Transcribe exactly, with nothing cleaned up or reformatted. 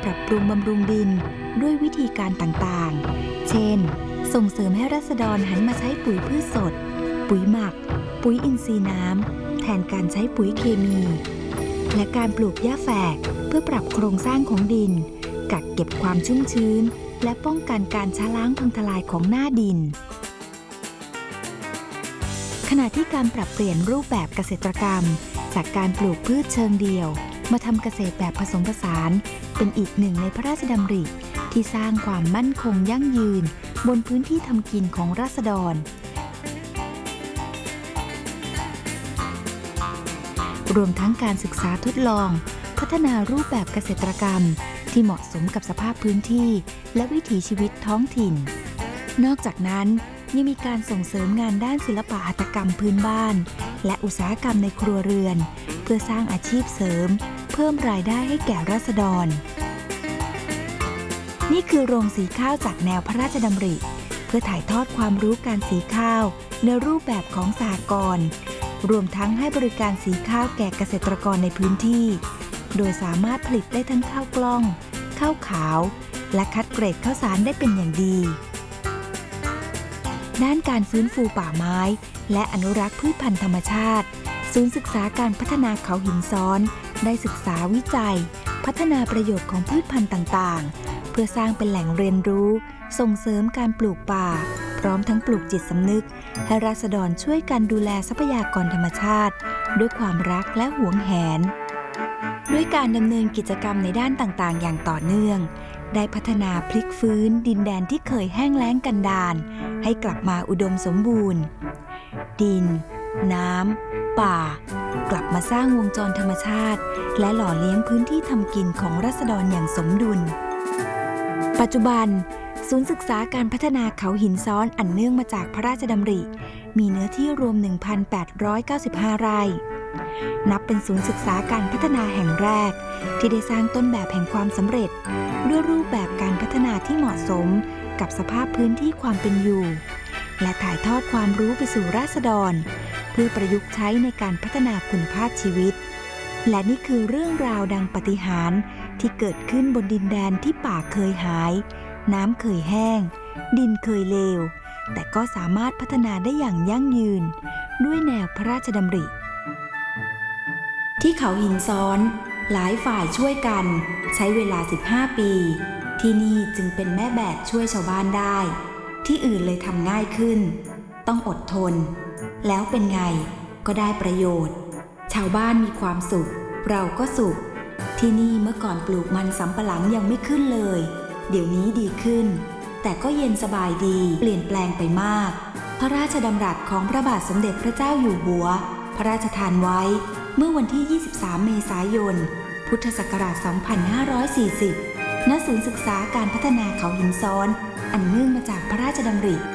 ปรับปรุงบำรุงดินด้วยวิธีการต่างๆเช่นส่งเสริมให้ราษฎรหันมาใช้ปุ๋ยพืชสดปุ๋ยหมักปุ๋ยอินทรีย์น้ำแทนการใช้ปุ๋ยเคมีและการปลูกหญ้าแฝกเพื่อปรับโครงสร้างของดินกักเก็บความชุ่มชื้นและป้องกันการช้าล้างพังทลายของหน้าดินขณะที่การปรับเปลี่ยนรูปแบบเกษตรกรรมจากการปลูกพืชเชิงเดี่ยวมาทำเกษตรแบบผสมผสานเป็นอีกหนึ่งในพระราชดำริที่สร้างความมั่นคงยั่งยืนบนพื้นที่ทำกินของราษฎรรวมทั้งการศึกษาทดลองพัฒนารูปแบบเกษตรกรรมที่เหมาะสมกับสภาพพื้นที่และวิถีชีวิตท้องถิ่นนอกจากนั้นยังมีการส่งเสริมงานด้านศิลปะหัตถกรรมพื้นบ้านและอุตสาหกรรมในครัวเรือนเพื่อสร้างอาชีพเสริมเพิ่มรายได้ให้แก่ราษฎรนี่คือโรงสีข้าวจากแนวพระราชดำริเพื่อถ่ายทอดความรู้การสีข้าวในรูปแบบของสหกรณ์รวมทั้งให้บริการสีข้าวแก่เกษตรกรในพื้นที่โดยสามารถผลิตได้ทั้งข้าวกล้องข้าวขาวและคัดเกรดข้าวสารได้เป็นอย่างดีด้านการฟื้นฟูป่าไม้และอนุรักษ์พืชพันธุ์ธรรมชาติศูนย์ศึกษาการพัฒนาเขาหินซ้อนได้ศึกษาวิจัยพัฒนาประโยชน์ของพืชพันธุ์ต่างๆเพื่อสร้างเป็นแหล่งเรียนรู้ส่งเสริมการปลูกป่าพร้อมทั้งปลูกจิตสำนึกให้ราษฎรช่วยกันดูแลทรัพยากรธรรมชาติด้วยความรักและหวงแหนด้วยการดำเนินกิจกรรมในด้านต่างๆอย่างต่อเนื่องได้พัฒนาพลิกฟื้นดินแดนที่เคยแห้งแล้งกันดารให้กลับมาอุดมสมบูรณ์ดินน้ำป่ากลับมาสร้างวงจรธรรมชาติและหล่อเลี้ยงพื้นที่ทำกินของราษฎรอย่างสมดุลปัจจุบันศูนย์ศึกษาการพัฒนาเขาหินซ้อนอันเนื่องมาจากพระราชดำริมีเนื้อที่รวม หนึ่งพันแปดร้อยเก้าสิบห้า ไร่นับเป็นศูนย์ศึกษาการพัฒนาแห่งแรกที่ได้สร้างต้นแบบแห่งความสำเร็จด้วยรูปแบบการพัฒนาที่เหมาะสมกับสภาพพื้นที่ความเป็นอยู่และถ่ายทอดความรู้ไปสู่ราษฎรเพื่อประยุกต์ใช้ในการพัฒนาคุณภาพชีวิตและนี่คือเรื่องราวดังปาฏิหาริย์ที่เกิดขึ้นบนดินแดนที่ป่าเคยหายน้ำเคยแห้งดินเคยเลวแต่ก็สามารถพัฒนาได้อย่างยั่งยืนด้วยแนวพระราชดำริที่เขาหินซ้อนหลายฝ่ายช่วยกันใช้เวลาสิบห้าปีที่นี่จึงเป็นแม่แบบช่วยชาวบ้านได้ที่อื่นเลยทำง่ายขึ้นต้องอดทนแล้วเป็นไงก็ได้ประโยชน์ชาวบ้านมีความสุขเราก็สุขที่นี่เมื่อก่อนปลูกมันสำปะหลังยังไม่ขึ้นเลยเดี๋ยวนี้ดีขึ้นแต่ก็เย็นสบายดีเปลี่ยนแปลงไปมากพระราชดำรัสของพระบาทสมเด็จพระเจ้าอยู่หัวพระราชทานไว้เมื่อวันที่ยี่สิบสามเมษายนพุทธศักราชสองพันห้าร้อยสี่สิบณศูนย์ศึกษาการพัฒนาเขาหินซ้อนอันเนื่องมาจากพระราชดำริ